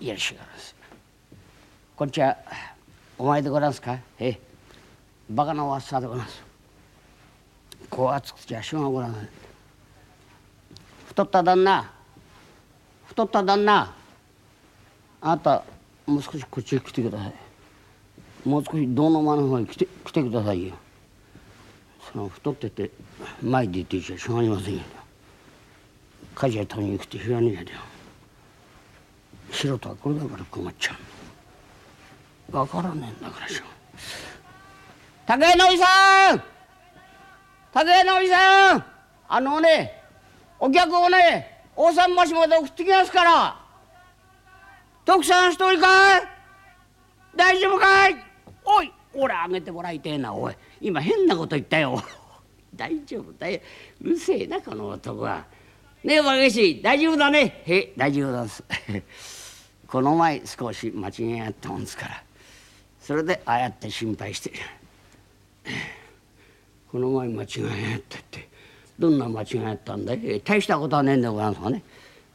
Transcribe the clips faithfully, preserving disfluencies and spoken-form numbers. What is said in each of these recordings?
いらっしゃいます。こんにちは。お前でございますか。ええ、バカなおっさんでございます。こう暑くちゃしょうがございません。太った旦那、太った旦那、あなたもう少しこっちへ来てください。もう少し堂の間の方に来て来てくださいよ。その太ってて前で言っていちゃしょうがありませんよ。火事や取りに行くって知らねえやでよ。素人はこれだから困っちゃう。わからねえんだからしょ。竹井のおじさん、竹井のおじさん、あのね、お客をね、大桟橋まで送ってきますから。徳さん一人かい？大丈夫かい？おい、俺あげてもらいてえな。おい、今変なこと言ったよ。大丈夫だよ。うるせえなこの男は。ねえ若いし、大丈夫だね。へえ、大丈夫です。この前少し間違いあったもんですから、それでああやって心配してる。この前間違いあったって、どんな間違いあったんだい？大したことはねえんでございますがね。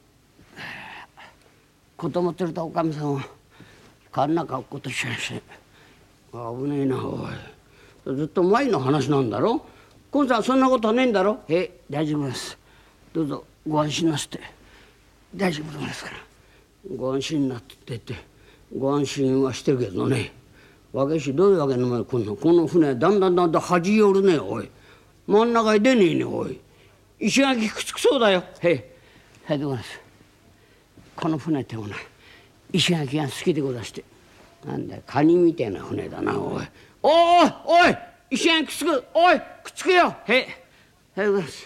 子供連れたおかみさんはかんな格好としちゃいして危ねえな。おい、ずっと前の話なんだろ。今度はそんなことはねえんだろ。へえ、大丈夫です。どうぞご安心なすって。大丈夫ですから。ご安心なってってご安心はしてるけどね。若いし、どういうわけの前こんなこの船だんだんだんだん端寄るね。おい、真ん中へ出ねえね。おい、石垣くっつくそうだよ。へえ、はいでございます。この船ってもな、石垣が好きでござして、なんだよカニみたいな船だな。おいおいおい、石垣くっつく、おいくっつくよ。へえ、はいでございます。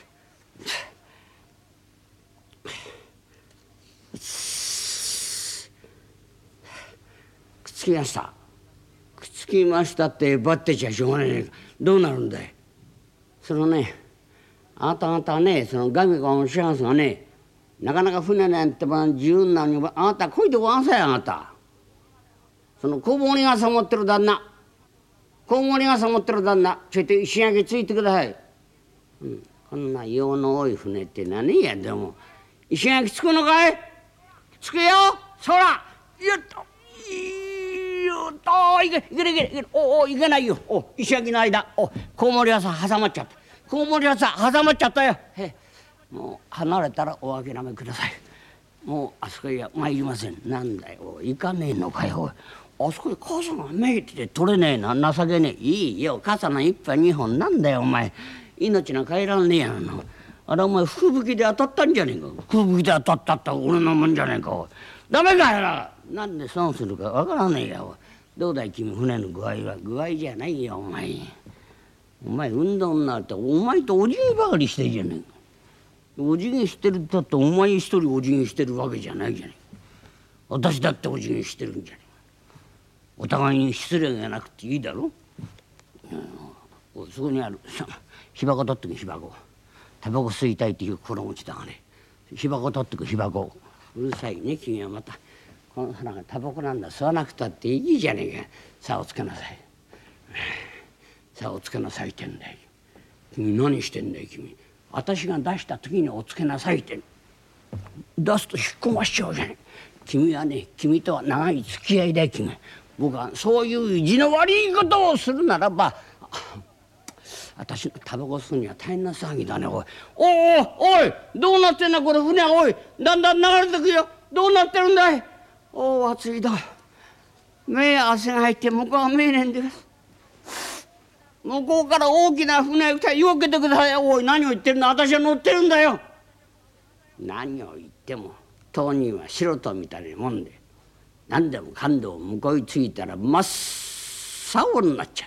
くっつきました。くっつきましたってばってちゃしょうがないね。どうなるんだい。そのね、あなた方はね、そのガミがおっしゃいますがね、なかなか船なんてば自由なのに、あなたこいでごらんさい。あなたその小森がさ持ってる旦那、小森がさ持ってる旦那、ちょいと石垣ついてください。うん、こんな用の多い船って何や。でも石垣つくのかい？つくよ。そらよっといよっと、いけいけいけいけ、おおいけないよ。お石垣の間、おコウモリはさ挟まっちゃった。コウモリはさ挟まっちゃったよ。へもう離れたらお諦めください。もうあそこへは参りません。なんだよ、行かねえのかよ。あそこへ傘がめいてて取れねえな、情けねえ。いいよ、傘の一杯二本なんだよお前。命の帰らんねえやの。あれお前吹雪で当たったんじゃねえか。吹雪で当たったった俺のもんじゃねえか。ダメかよな。なんで損するかわからねえや。どうだい君、船の具合は。具合じゃないよお前。お前運動になるとお前とお辞儀ばかりしてるじゃねえか。お辞儀してるだってお前一人お辞儀してるわけじゃないじゃねえ。私だってお辞儀してるんじゃねえ。お互いに失礼がなくていいだろ。うん、そこにある火箱取ってく。火箱タバコ吸いたいっていう心持ちだがね、火箱取ってく。火箱うるさいね君は。またこの花がタバコなんだ、吸わなくたっていいじゃねえか。さあおつけなさい。さあおつけなさいってんだよ。君何してんだよ君。私が出した時におつけなさいって。出すと引っ込ましちゃうじゃない。君はね、君とは長い付き合いだよ君。僕はそういう意地の悪いことをするならば、私のタバコ吸うには大変な騒ぎだね。おいおおおい、どうなってんだこれ船。おいだんだん流れてくよ。どうなってるんだい。おお暑いだ。目汗が入って向こうは見えねえんです。向こうから大きな船が来たらよけてください。おい何を言ってるんだ。私は乗ってるんだよ。何を言っても当人は素人みたいなもんで、何でもかんでも向こうに着いたら真っ青になっちゃう。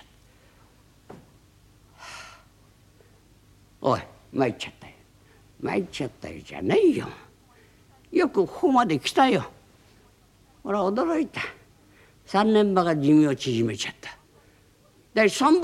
おい参っちゃったよ。参っちゃったよじゃないよ。よくここまで来たよ。俺は驚いた。三年ばかり寿命を縮めちゃった。第三